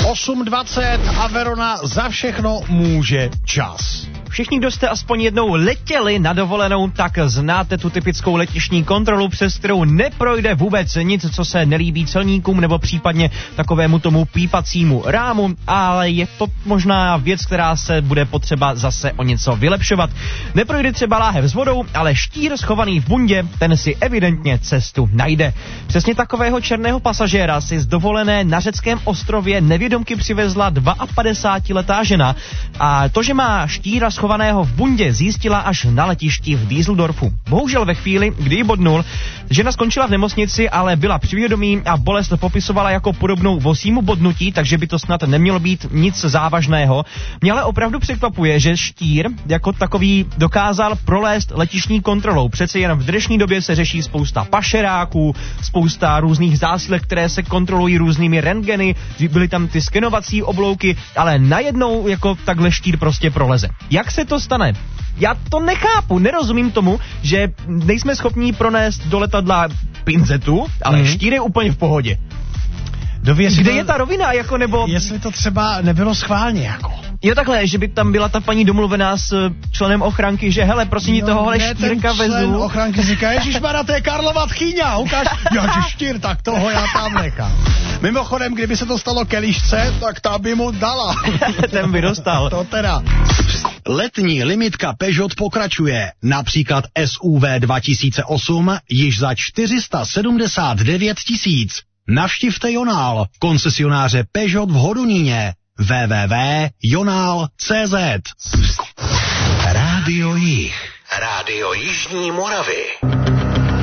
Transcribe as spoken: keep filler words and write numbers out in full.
osm dvacet a Verona, za všechno může čas. Všichni, kdo jste aspoň jednou letěli na dovolenou, tak znáte tu typickou letištní kontrolu, přes kterou neprojde vůbec nic, co se nelíbí celníkům nebo případně takovému tomu pípacímu rámu, ale je to možná věc, která se bude potřeba zase o něco vylepšovat. Neprojde třeba láhev s vodou, ale štír schovaný v bundě, ten si evidentně cestu najde. Přesně takového černého pasažéra si z dovolené na řeckém ostrově nevědomky přivezla padesátidvouletá žena a to, že má štíra schovaného v bundě, zjistila až na letišti v Düsseldorfu. Bohužel ve chvíli, kdy ji bodnul, žena skončila v nemocnici, ale byla při vědomí a bolest popisovala jako podobnou vosímu bodnutí, takže by to snad nemělo být nic závažného. Mě ale opravdu překvapuje, že štír jako takový dokázal prolézt letištní kontrolou. Přece jen v dnešní době se řeší spousta pašeráků, spousta různých zásilek, které se kontrolují různými rentgeny, byly tam ty skenovací oblouky, ale najednou jako takhle štír prostě proleze. Jak se to stane? Já to nechápu, nerozumím tomu, že nejsme schopni pronést do letadla pinzetu, ale mm. štír je úplně v pohodě. Doví, Kde to, je ta rovina, jako nebo... Jestli to třeba nebylo schválně, jako. Jo takhle, že by tam byla ta paní domluvená s členem ochranky, že hele, prosím ti, no, tohohle ne, štírka vezu. Ten člen ochranky říká, ježišmarja, to je Karlova tchýňa, ukáž, já štír, tak toho já tam nechám. Mimochodem, kdyby se to stalo Kelišce, tak ta by mu dala. Ten by dostal. To teda. Letní limitka Peugeot pokračuje. Například S U V dva tisíce osm již za čtyři sta sedmdesát devět tisíc. Navštivte Jonál, koncesionáře Peugeot v Hodoníně. w w w tečka jonál tečka cz. Rádio Jih. Rádio Jižní Moravy.